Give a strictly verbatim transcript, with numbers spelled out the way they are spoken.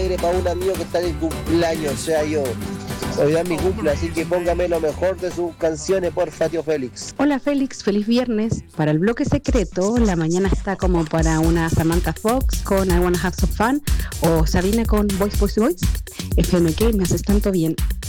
alegre para un amigo que está de cumpleaños, o sea yo. Hoy es mi cumple, así que póngame lo mejor de sus canciones, porfa, tío Félix. Hola Félix, feliz viernes. Para el bloque secreto, la mañana está como para una Samantha Fox con I Wanna Have Some Fun o Sabina con Voice Voice Voice. F M K, me haces tanto bien.